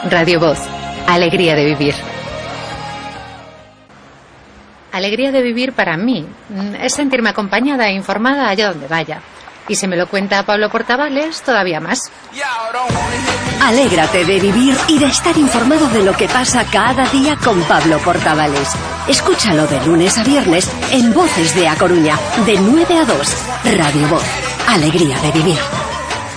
Radio Voz. Alegría de vivir. Alegría de vivir para mí es sentirme acompañada e informada allá donde vaya. Y si me lo cuenta Pablo Portavales, todavía más. Alégrate de vivir y de estar informado de lo que pasa cada día con Pablo Portavales. Escúchalo de lunes a viernes en Voces de A Coruña, de 9 a 2. Radio Voz. Alegría de vivir.